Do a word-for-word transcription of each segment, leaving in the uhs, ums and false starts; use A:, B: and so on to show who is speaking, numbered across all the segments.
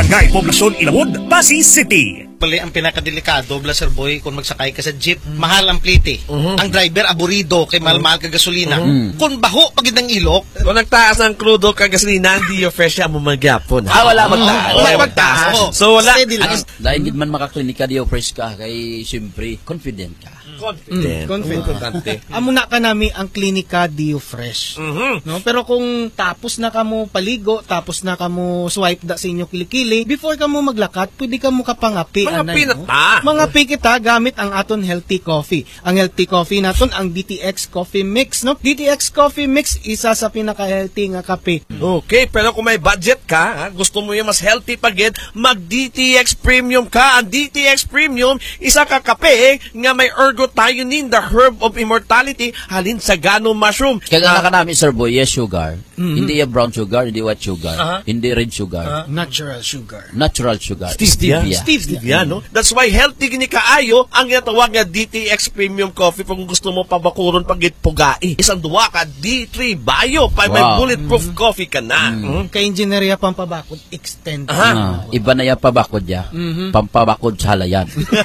A: Barangay Poblasyon Ilawod, Pasig City.
B: Pali ang pinakadelikado, Blaser Boy, kung magsakay ka sa jeep, mm. mahal ang plite. Uh-huh. Ang driver, aburido, kay mahal-mahal ka gasolina. Uh-huh. Kung baho, pagid ng ilok.
C: Kung nagtaas ng crudo ka gasolina, hindi yung fresh mo magyapon.
D: Ah, wala magtaas.
C: Wala magtaas. So, wala.
D: Dahil hindi man makaklinika, di yung fresh ka, kay siyempre, confident ka.
C: Confident.
E: Mm, confident. Amo na ka nami ang klinika Dio Fresh. Mm-hmm. No, pero kung tapos na kamo paligo, tapos na kamo swipe da sa inyo kilikili, before kamo maglakat, pwede kamo kapangapi
C: mga
E: anay.
C: pinata.
E: No? Mga pi kita gamit ang aton healthy coffee. Ang healthy coffee naton ang D T X Coffee Mix, no? D T X Coffee Mix isa sa pinaka-healthy nga kape.
C: Okay, pero kung may budget ka, ha, gusto mo yung mas healthy pagid, mag-D T X Premium ka. Ang D T X Premium, isa ka kape nga may ergothioneine, the herb of immortality, halin sa gano mushroom.
D: Kaya nga ka namin, Sir Boy, yes sugar. Mm-hmm. Hindi yung brown sugar, hindi white sugar,
C: uh-huh.
D: hindi red sugar.
E: Uh-huh. Natural sugar.
D: Natural sugar.
C: Stevia.
D: Stevia.
C: Stevia, Stevia no? That's why healthy gini kaayo ang yatawag nga D T X Premium Coffee kung gusto mo pabakuron pagit pugai. Isang duwa ka D three Bio, pa wow. May bulletproof mm-hmm. coffee ka na.
E: Mm-hmm. Mm-hmm. Kay engineer pampabakod, extend.
D: Uh-huh. Uh, iba na yung pabakod ya. Mm-hmm. Pampabakod sa halayan.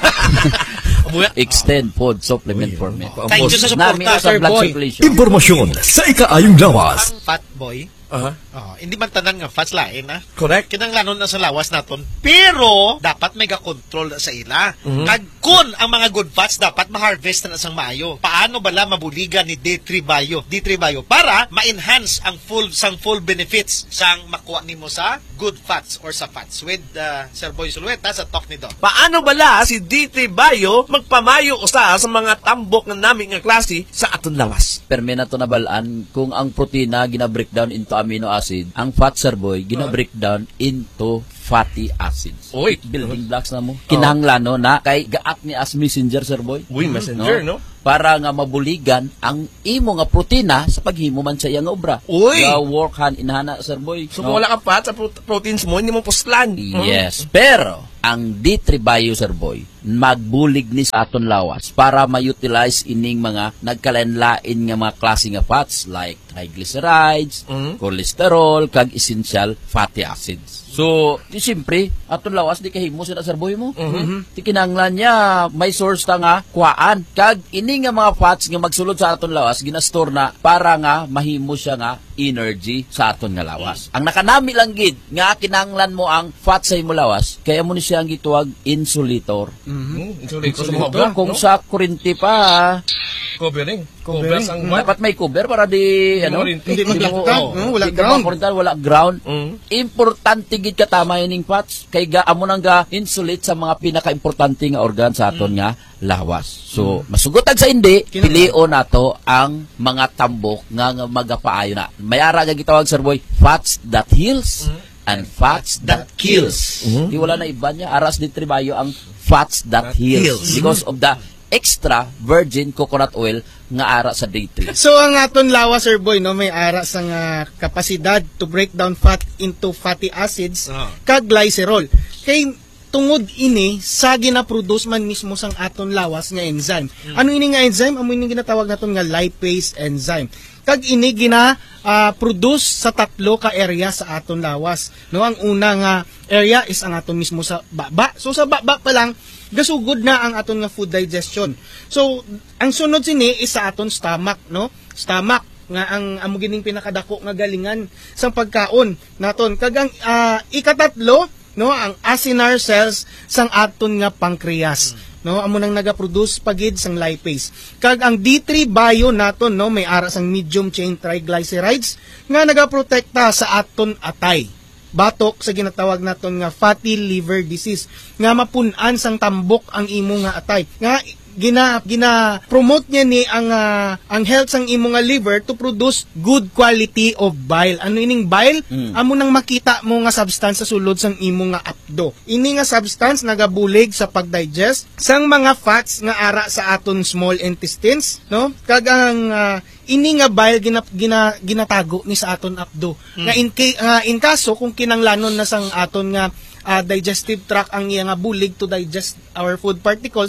D: Extend food supplement for men.
B: Thank you sa suporta, Sir Boy.
A: Impormasyon sa ikaayong lawas.
B: Fat Boy.
C: Uh-huh.
B: Oh, hindi man tanan nga fats lain na.
C: Correct.
B: Kinanglanon na sa lawas naton. Pero dapat may ga-control sa ila. Mm-hmm. Kag kun ang mga good fats dapat ma-harvest na sang maayo. Paano bala mabuligan ni D three Bio? D three Bio para ma-enhance ang full sang full benefits sang makuha nimo sa good fats or sa fats with uh, Sir Boy Sulueta sa talk ni Doc.
C: Paano bala si D three Bio magpamayo usa sa mga tambok ng naming nga klase sa aton lawas?
D: Perme na to nabalaan kung ang protina gina-breakdown into amino acid, ang fat, Sir Boy, gina-breakdown into fatty acids.
C: Oy,
D: building blocks na mo. Kinahanglan no na kay gaat ni as messenger, Sir Boy.
C: Uy, messenger, no? no?
D: Para nga mabuligan ang imo nga protina sa paghimo man sa iyang obra.
C: Uy!
D: Nga work hand in hand, Sir Boy.
C: So, no? Kung wala ka fat sa pro- proteins mo, hindi mo puslan.
D: Yes. Hmm. Pero, ang D three Bio, Sir Boy, magbulig ni sa aton lawas para ma-utilize ining mga nagkalain-lain nga mga klase nga fats like triglycerides, mm-hmm. cholesterol, kag essential fatty acids. So, di siyempre, aton lawas, di kahimo sila, Sir Boy mo. Mm-hmm. Di kinanglan niya, may source ta nga, kuhaan. Kag, ini nga mga fats nga magsulod sa aton lawas, ginastore na para nga mahimo siya nga energy sa aton nga lawas. Mm-hmm. Ang nakanami lang gid, nga kinanglan mo ang fats sa imo lawas, kaya mo ni siya ang gituwag insulator.
C: Mm-hmm. Insulator sa mga obra,
D: kung
C: no?
D: Sa kurinti pa,
C: covering.
E: Covering.
C: Covering.
D: Dapat may cover para di, ano,
E: hindi maglaktan, no? Wala ground.
D: Wala ground.
C: Mm-hmm.
D: Importante gid katama ining fats kay ga amo nang ga insulate sa mga pinaka-importante nga organ sa aton mm. nga lawas. So mm. masugotag sa hindi pilion nato ang mga tambok nga, nga magapaayo na. May ara nga gitawag, Sir Boy, fats that heals mm. and fats that, that kills. Mm-hmm. Di wala na iba niya aras D three Bio ang fats that, that heals, heals because of the extra virgin coconut oil nga ara sa D three.
E: So ang aton lawas, Sir Boy, no, may ara sa nga kapasidad to break down fat into fatty acids uh-huh. kag glycerol. Kay tungod ini sa gina-produce man mismo sang aton lawas nga enzyme. Hmm. Ano ini nga enzyme? Amo ini ginatawag naton nga lipase enzyme. Kag ini gina uh, produce sa tatlo ka area sa aton lawas. No, ang una nga area is ang aton mismo sa baba. So sa baba pa lang gasugod na ang aton nga food digestion. So ang sunod sini is sa aton stomach, no? Stomach nga ang amo gining pinakadako nga galingan sa pagkaon naton. Kag ang uh, ikatatlo, no, ang acinar cells sang aton nga pancreas. No, amo nang naga-produce pagid sang lipase. Kag ang D three Bio naton, no, may ara sang medium chain triglycerides nga nagaprotekta sa aton atay. Batok sa ginatawag naton nga fatty liver disease nga mapun-an sang tambok ang imo nga atay. Nga gina gina promote niya ni ang uh, ang health sang imo nga liver to produce good quality of bile. Ano ining bile? Mm. Amo nang makita mo nga substance sa sulod sang imo nga apdo. Ini nga substance nagabulig sa pagdigest sang mga fats nga ara sa aton small intestines, no? Kag ang uh, ini nga bile gina, gina, ginatago ni sa aton apdo. Mm. Nga in, uh, in kaso kung kinanglanon na sang aton nga uh, digestive tract ang iya nga bulig to digest our food particles, mm.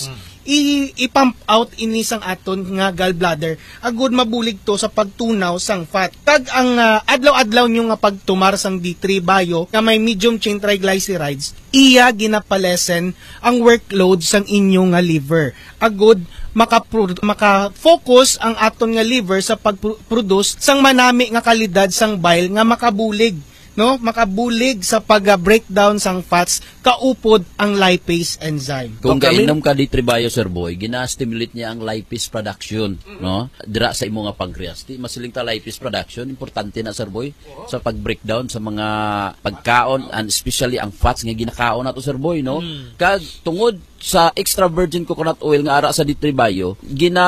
E: i- i-pump out ini sang aton nga gallbladder agud mabulig to sa pagtunaw sang fat. Kag ang uh, adlaw-adlaw nyo nga pagtumar sang D three Bio nga may medium chain triglycerides, iya ginapalesen ang workload sang inyo nga liver. Agud maka-pro- maka-focus ang aton nga liver sa pag-produce sang manami nga kalidad sang bile nga makabulig, no, makabulig sa pag-breakdown sang fats kaupod ang lipase enzyme.
D: Kung
C: Kung kami-
D: kainom ka D three Bio, Sir Boy, gina-stimulate niya ang lipase production, no? Dira sa imo nga pancreas. Di masiling ta lipase production, importante na, Sir Boy, sa pag-breakdown sa mga pagkaon, and especially ang fats nga ginakaon nato, Sir Boy, no? Kag tungod sa extra virgin coconut oil nga ara sa D three Bio,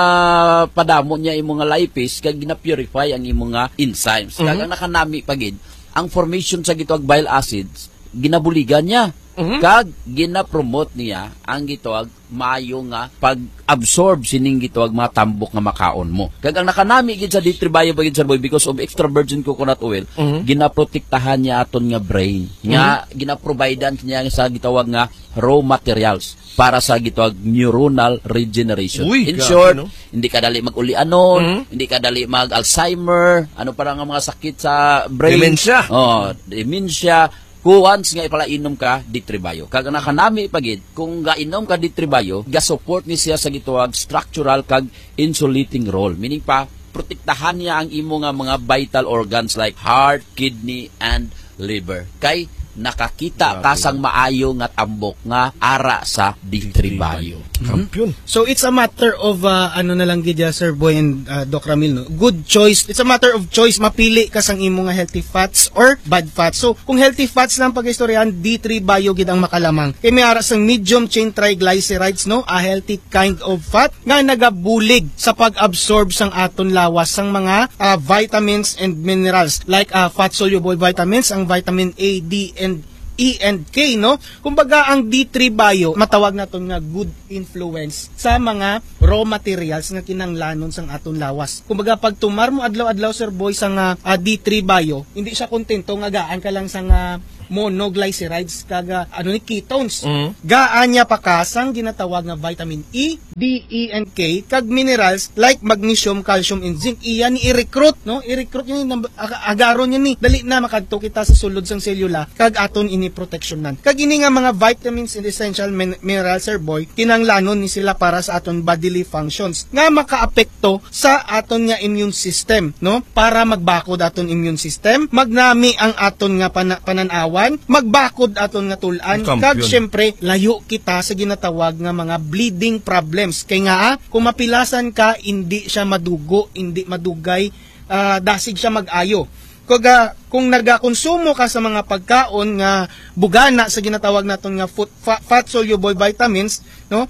D: ginapadamo niya imo nga lipase kag gina-purify ang imo nga enzymes. Kag ang nakanami pagid ang formation sa gitawag bile acids, ginabuligan niya.
C: Mhm.
D: Kag gina-promote niya ang gitawag maayo nga pag-absorb sining gitawag mga tambok nga makaon mo. Kag ang nakanami gid sa D three Bio bagid, Sir Boy, because of extra virgin coconut oil,
C: Mhm.
D: ginaprotektahan niya aton nga brain. Nga ginaprovidean niya sa gitawag nga raw materials para sa gitawag neuronal regeneration.
C: Uy,
D: In
C: grabe,
D: short,
C: no?
D: hindi ka dali mag-ulianon,
C: Mhm.
D: hindi ka dali mag-Alzheimer, ano pa nga mga sakit sa brain.
C: Dementia.
D: Oh, dementia. Kung once nga ipalainom ka, D three Bio. Kag nakanami pagid, kung gainom ka D three Bio, ga-support ni siya sa gitawag structural kag insulating role. Meaning pa, protektahan niya ang imo nga mga vital organs like heart, kidney, and liver. Kay nakakita ka sang maayo nga tambok nga ara sa D three Bio.
C: Kampiyon.
E: So it's a matter of uh, ano na lang gid ya, Sir Boy and uh, Doc Ramil, no? Good choice. It's a matter of choice, mapili ka sang imo nga healthy fats or bad fats. So kung healthy fats lang pag-istoryahan, D three Bio gid ang makalamang. Kay may ara sang medium chain triglycerides, no, a healthy kind of fat nga nagabulig sa pag-absorb sang aton lawas sang mga uh, vitamins and minerals like uh, fat soluble vitamins, ang vitamin A, D, and E and K, no? Kumbaga ang D three Bio matawag naton nga good influence sa mga raw materials nga kinanglanon sang aton lawas. Kumbaga pag tumar mo adlaw-adlaw, Sir Boy, sang uh, D three Bio, hindi siya kontento nga gaan ka lang sang uh, monoglycerides kaga ano ni ketones.
C: Mhm.
E: Gaan niya pa kasang ginatawag nga vitamin E, D, E, and K kag minerals like magnesium, calcium, and zinc. Iya ni i-recruit, no? I-recruit niya ni agaron niya ni dali na makadto kita sa sulod sang selula kag aton ini proteksyonan. Kag ini nga mga vitamins and essential min- minerals, Sir Boy, kinanglanon ni sila para sa aton bodily functions nga makaapekto sa aton nga immune system, no? Para magbakod aton immune system, magnami ang aton nga pana- pananawan, magbakod aton nga tulan,
C: Kampiyon.
E: kag syempre layo kita sa ginatawag nga mga bleeding problems. Kay nga ah, kung mapilasan ka, hindi siya madugo, hindi madugay, ah, dasig siya mag-ayo. Kuga, kung nagakonsumo ka sa mga pagkaon nga bugana sa ginatawag naton nga food, fa- fat soluble vitamins, no,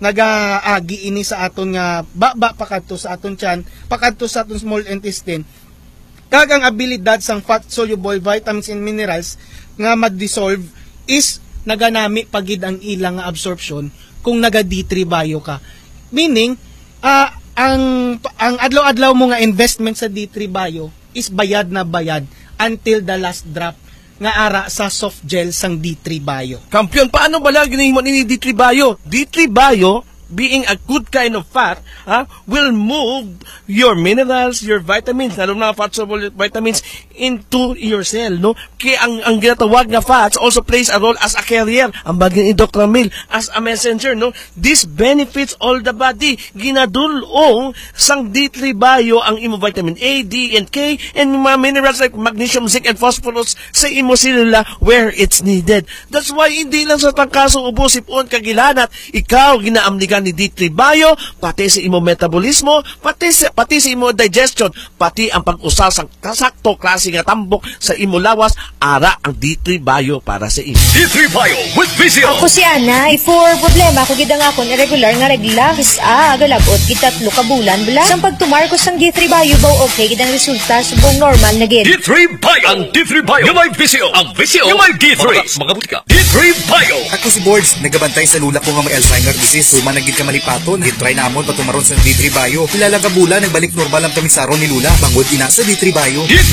E: nagaagi ini sa aton nga baba pakadto sa aton tiyan, pakadto sa aton small intestine. Kag ang abilidad sang fat soluble vitamins and minerals nga ma-dissolve is naganami pagid ang ilang nga absorption kung naga D three Bio ka. Meaning, ah, ang ang adlaw-adlaw mo nga investment sa D three Bio is bayad na bayad until the last drop nga ara sa soft gel sang D three Bio.
C: Kampiyon, paano ba lang ginahimo ni D three Bio? D three Bio, being a good kind of fat, ha, will move your minerals, your vitamins, lalo na fat soluble vitamins, into your cell, no? Kaya ang, ang ginatawag na fats also plays a role as a carrier, ang bagay ni Doctor Ramil, as a messenger, no? This benefits all the body. Ginadulong sang D three Bio ang imo vitamin A, D, and K, and mga minerals like magnesium, zinc, and phosphorus sa imo selula where it's needed. That's why hindi lang sa tangkasong ubo, sipon, kagilanat, ikaw ginaamnigan ni D three Bio, pati sa imo metabolismo, pati sa, pati sa imo digestion, pati ang pag-usa sa kasakto klase nga tambok sa imo lawas, ara ang D three Bio para sa imo.
A: D three Bio with Vizio.
F: Ako si Ana, for problema ko gidang akon irregular nga regla, bis a agalagot kitatlo ka bulan bala. Sang pagtumar ko sang D three Bio ba okay gidang resulta subong normal na gid.
A: D three Bio. Ang D three Bio. Yung may Vizio. Ang Vizio. Yung may D three. Mga butika. D three Bio.
G: Ako si Boards, nagabantay sa lula ko nga may Alzheimer disease. Suma naging ka malipaton, gitry namon patumaron sa D three Bio. Kilala ka bula, nagbalik normal ang kamisaron ni Lula. Bangod ina sa D three Bio.
A: D three Bio.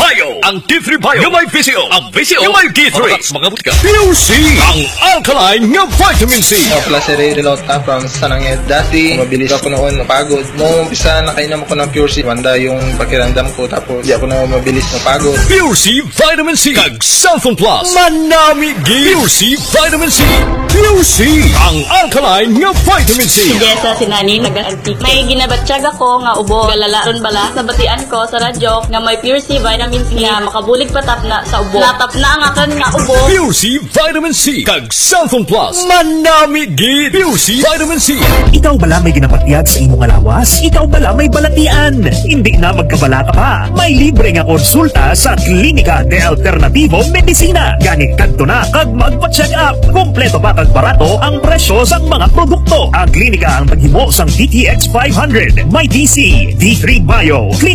A: Bio. Ang D three Bio nga may visio. Ang visio nga may D three. Mga butika. Pure C. Ang alkaline nga vitamin C.
H: Ako pala si Ray Relota from Sananged. Dati, mabilis ako noon mapagod. Noong umpisa, nakainom ako ng Pure C. Wanda yung pakiramdam ko, tapos di ako na mabilis mapagod.
A: Pure C Vitamin C. Kag Cellphone Plus. Manami G. Pure C Vitamin C. Pure C. Ang alkaline nga vitamin C.
I: Hindi sa sinani nag-antik. May ginabatsyag ako nga ubo. Galalaron bala. Nabatian ko sa radyo nga may Pure C Vitamin C nga makabulig patap na sa ubo. Natap na ang akan nga ubo.
A: Pure C Vitamin C. Kag Cellphone Plus. Manami G. Pure C Vitamin C.
J: Ikaw bala may ginapatyag sa imong alawas? Ikaw bala may balatian? Hindi na magkabalata pa. May libre nga konsulta sa Klinika de Alternativo Medicina. Ganit kadto na kag magpa-check up. Kompleto pa kag barato ang presyo sa mga produkto. Ang klinika ang paghimo sang D T X five hundred. May D C, D three Bio, Klinika